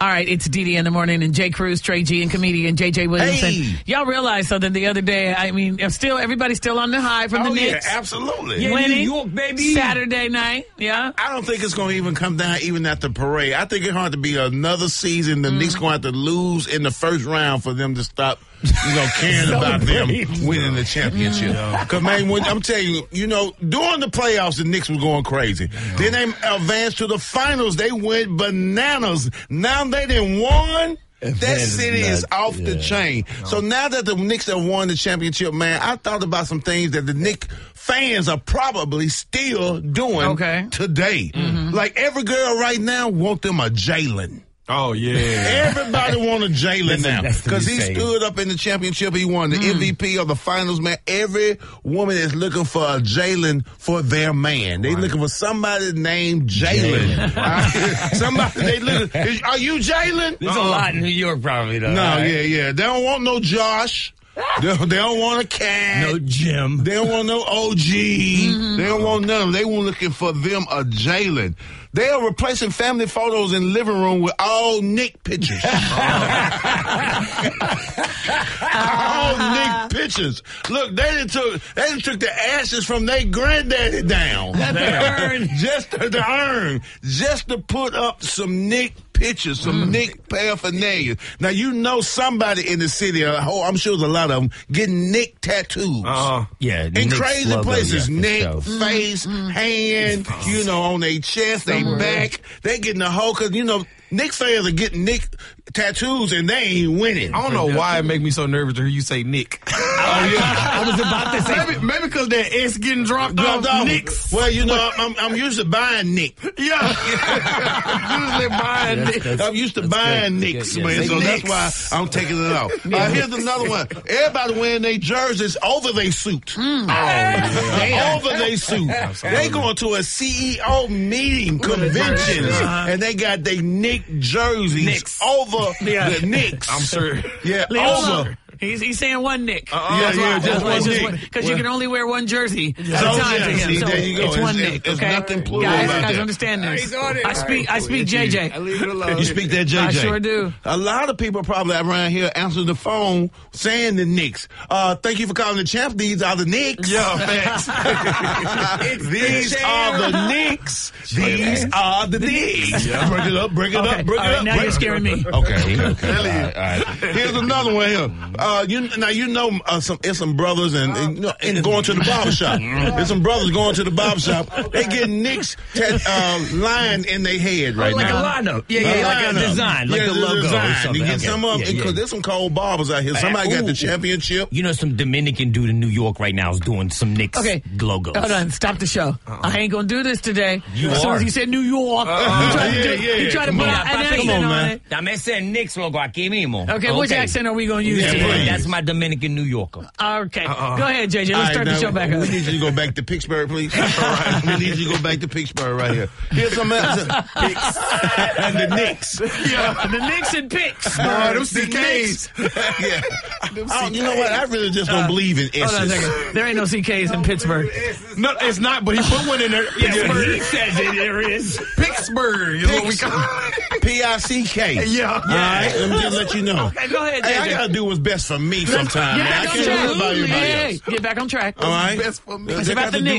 right, it's DD in the morning, and Jay Cruz, Trey G, and comedian JJ Williamson. Hey. Y'all realize something the other day? I mean, everybody's still on the high from the Knicks. Yeah, absolutely. Yeah, Winning New York, baby. Saturday night. Yeah. I don't think it's going to even come down even at the parade. I think it's going to be another season. The Knicks going to have to lose in the first round for them to stop, caring about them winning the championship. Because, man, I'm telling you, during the playoffs, the Knicks was going crazy. Then they advanced to the finals. They went bananas. Now they done won. That city is off the chain. So now that the Knicks have won the championship, man, I thought about some things that the Knicks fans are probably still doing today. Mm-hmm. Like every girl right now want them a Jalen. Oh, yeah. Everybody want a Jalen now. Because he stood up in the championship. He won the MVP of the finals, man. Every woman is looking for a Jalen for their man. They looking for somebody named Jalen. Are you Jalen? There's a lot in New York probably, though. No, yeah. They don't want no Josh. They don't want a Cat. No Jim. They don't want no OG. Mm-hmm. They don't want none of them. They were looking for them a Jalen. They are replacing family photos in living room with all Nick pictures. All Nick pictures. Look, they took the ashes from their granddaddy down. Just to put up some Nick pictures, some Nick paraphernalia. Now, somebody in the city, I'm sure there's a lot of them, getting Nick tattoos. In crazy places. Neck, face, hand, on their chest, their back. They getting the whole, because, Knicks fans are getting Nick tattoos and they ain't winning. I don't know why it make me so nervous to hear you say Nick. I was about to say. Maybe because that S getting dropped off. Knicks. Well, I'm used to buying Nick. Yeah. Usually buying Nick. I'm used to buying Knicks, man. So that's why I'm taking it off. Here's another one. Everybody wearing their jerseys over their suit. Over their suit. They going to a CEO meeting, conventions, and they got their Nick jerseys over the Knicks. I'm sure. Yeah, over. He's saying one Nick. Just one Nick. Because you can only wear one jersey at a time to him. So there you go. It's one Nick. There's Okay, nothing plural about that. guys understand this. I speak JJ. I leave it alone. You speak that JJ. I sure do. A lot of people probably around here answering the phone saying the Knicks. Thank you for calling the champ. These are the Knicks. Yeah, facts. These are the Knicks. These are the Knicks. Bring it up. Now you're scaring me. Okay. All right. Here's another one here. It's some brothers and going to the barbershop. There's some brothers going to the barbershop. They get Knicks line in their head right like now. Like a lineup. Yeah, like a design, like the logo or something. You get some of them, because there's some cold barbers out here. Somebody got the championship. Some Dominican dude in New York right now is doing some Knicks logos. Hold on, stop the show. I ain't gonna do this today. As soon as he said New York, he tried to put an accent on it. Dame ese Knicks logo aquí mismo. Okay, which accent are we gonna use today? That's my Dominican New Yorker. Okay. Go ahead, JJ. Let's start the show back up. We need you to go back to Pittsburgh, please. All right. We need you to go back to Pittsburgh right here. Here's some picks. And the Knicks. Yeah, the Knicks and picks. Them CKs. Yeah. You know what? I really just don't believe in S's. Hold on a second. There ain't no CKs in Pittsburgh. No, it's not, but he put one in there. Pittsburgh. He says there is. Pittsburgh is what we call it. P-I-C-K. Yeah. All right, let me just let you know. Okay, go ahead, JJ. Hey, I gotta do what's best for me sometimes. Get back on track. Get Get back on track. All right. Best for me. It's about the Knicks.